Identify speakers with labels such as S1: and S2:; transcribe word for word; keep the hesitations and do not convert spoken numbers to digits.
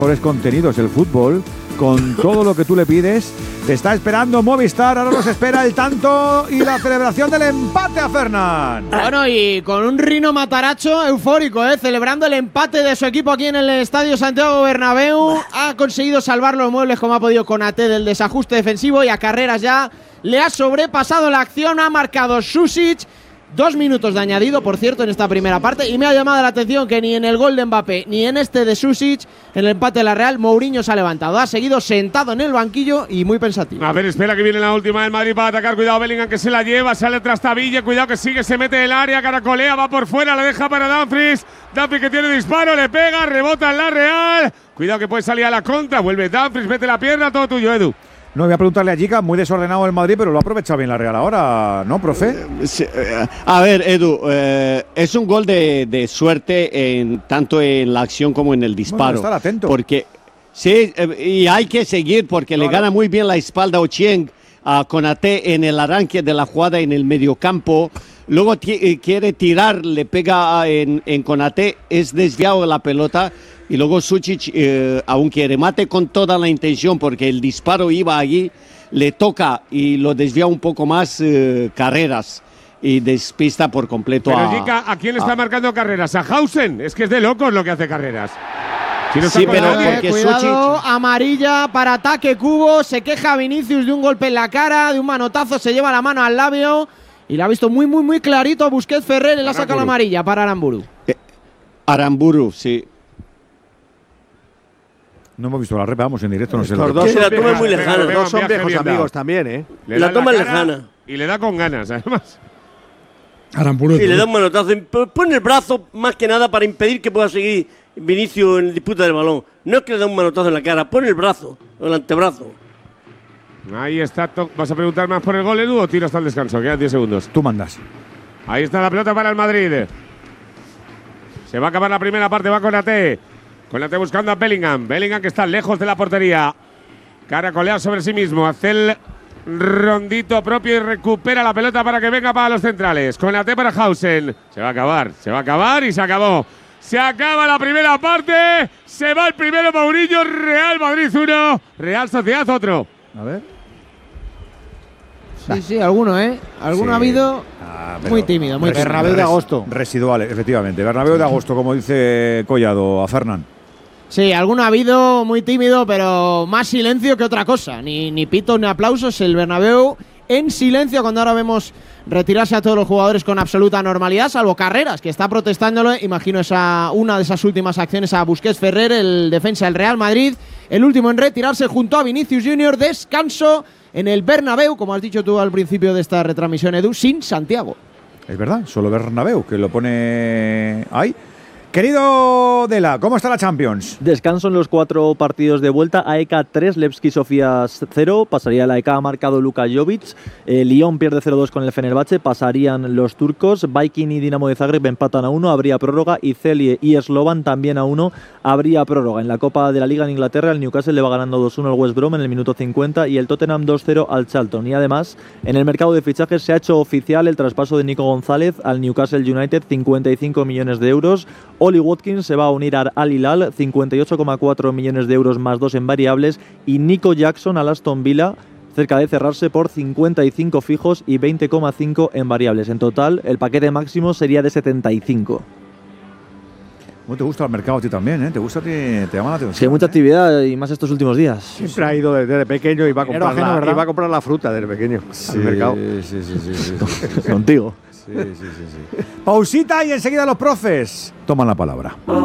S1: mejores contenidos, el fútbol, con todo lo que tú le pides. Te está esperando Movistar, ahora nos espera el tanto y la celebración del empate a Fernán.
S2: Bueno, y con un Rino Mataracho eufórico, ¿eh? Celebrando el empate de su equipo aquí en el Estadio Santiago Bernabéu. Ha conseguido salvar los muebles como ha podido Konaté del desajuste defensivo y a Carreras ya le ha sobrepasado la acción, ha marcado Susic. Dos minutos de añadido, por cierto, en esta primera parte. Y me ha llamado la atención que ni en el gol de Mbappé, ni en este de Susic, en el empate de la Real, Mourinho se ha levantado. Ha seguido sentado en el banquillo y muy pensativo.
S3: A ver, espera que viene la última del Madrid para atacar. Cuidado Bellingham que se la lleva, sale tras Tabilla. Cuidado que sigue, se mete en el área, caracolea, va por fuera, la deja para Dumfries. Dumfries que tiene disparo, le pega, rebota en la Real. Cuidado que puede salir a la contra, vuelve Dumfries, mete la pierna, todo tuyo, Edu.
S1: No, voy a preguntarle a Giga, muy desordenado el Madrid, pero lo ha aprovechado bien la Real ahora, ¿no, profe?
S4: Eh, sí, eh, a ver, Edu, eh, es un gol de, de suerte en, tanto en la acción como en el disparo.
S1: Bueno, estar atento.
S4: Porque, sí, eh, y hay que seguir porque claro, le gana muy bien la espalda a Ochieng a Konaté en el arranque de la jugada en el mediocampo. Luego t- quiere tirar, le pega en, en Konaté, es desviado de la pelota. Y luego Susic, eh, aunque remate con toda la intención, porque el disparo iba allí, le toca y lo desvía un poco más eh, Carreras y despista por completo
S3: Pero
S4: a…
S3: Gica, ¿a quién le está
S4: a,
S3: marcando Carreras? ¿A Hausen? Es que es de locos lo que hace Carreras.
S4: Si no sí, pero
S2: eh,
S4: porque
S2: cuidado,
S4: Susic…
S2: amarilla para ataque Cubo, se queja Vinicius de un golpe en la cara, de un manotazo, se lleva la mano al labio y la ha visto muy, muy, muy clarito a Busquets Ferrer y le ha sacado la amarilla para Aramburu.
S4: Eh, Aramburu, sí.
S1: No hemos visto la repa, vamos en directo, no sé.
S5: Los dos
S6: la toma es muy lejana.
S5: Los dos son viejos amigos
S3: dado.
S5: también, ¿eh?
S3: Le
S6: la toma es lejana.
S3: Y le da con ganas, además.
S7: Aramburu.
S6: Sí, le da un manotazo. Pone el brazo más que nada para impedir que pueda seguir Vinicius en disputa del balón. No es que le da un manotazo en la cara, pone el brazo, el antebrazo.
S3: Ahí está. ¿Vas a preguntar más por el gol, Edu, o tiro hasta el descanso? Quedan diez segundos.
S1: Tú mandas.
S3: Ahí está la pelota para el Madrid. Se va a acabar la primera parte, va con Konaté. Konaté buscando a Bellingham. Bellingham que está lejos de la portería. Caracolea sobre sí mismo. Hace el rondito propio y recupera la pelota para que venga para los centrales. Konaté para Hausen. Se va a acabar, se va a acabar y se acabó. Se acaba la primera parte. Se va el primero Mourinho. Real Madrid uno. Real Sociedad otro.
S1: A ver.
S2: Sí, sí, alguno, ¿eh? Alguno
S1: Sí.
S2: ha habido
S1: Ah, pero
S2: muy tímido, muy tímido.
S5: Bernabéu de agosto.
S1: Residuales, efectivamente. Bernabéu de agosto, como dice Collado a Fernán.
S2: Sí, alguno ha habido muy tímido, pero más silencio que otra cosa. Ni, ni pitos ni aplausos. El Bernabéu en silencio cuando ahora vemos retirarse a todos los jugadores con absoluta normalidad, salvo Carreras, que está protestándolo. Imagino esa una de esas últimas acciones a Busquets Ferrer, el defensa del Real Madrid. El último en retirarse junto a Vinicius Junior. Descanso en el Bernabéu, como has dicho tú al principio de esta retransmisión, Edu, sin Santiago.
S1: Es verdad, solo Bernabéu, que lo pone ahí. Querido Dela, ¿cómo está la Champions?
S8: Descanso en los cuatro partidos de vuelta. A E K tres, Levski Sofía cero. Pasaría la A E K, ha marcado Luka Jovic. Eh, Lyon pierde cero dos con el Fenerbahce. Pasarían los turcos. Viking y Dinamo de Zagreb empatan a uno. Habría prórroga. Y Celie y Slovan también a uno. Habría prórroga. En la Copa de la Liga en Inglaterra, el Newcastle le va ganando dos uno al West Brom en el minuto cincuenta. Y el Tottenham dos cero al Charlton. Y además, en el mercado de fichajes se ha hecho oficial el traspaso de Nico González al Newcastle United. cincuenta y cinco millones de euros. Oli Watkins se va a unir al Al Hilal, cincuenta y ocho coma cuatro millones de euros más dos en variables, y Nico Jackson al Aston Villa, cerca de cerrarse por cincuenta y cinco fijos y veinte coma cinco en variables. En total, el paquete máximo sería de setenta y cinco.
S1: ¿Cómo te gusta el mercado a ti también, eh? ¿Te gusta, te, te llama la atención?
S8: Sí, hay mucha actividad y más estos últimos días.
S5: Siempre ha ido desde pequeño y va a comprar,
S1: ajeno,
S5: la,
S1: ¿verdad?
S5: y va a comprar la fruta desde pequeño
S1: Sí,
S5: al mercado.
S1: sí, sí, sí, sí, sí.
S8: Contigo.
S1: Sí, sí, sí, sí. Pausita y enseguida los profes toman la palabra.